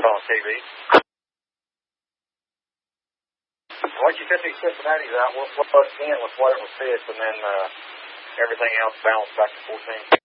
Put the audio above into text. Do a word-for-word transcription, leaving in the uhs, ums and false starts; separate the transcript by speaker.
Speaker 1: on T V. Once you fit these Cincinnati's out, we'll plug in with whatever fits, and then uh, everything else balance back to fourteen.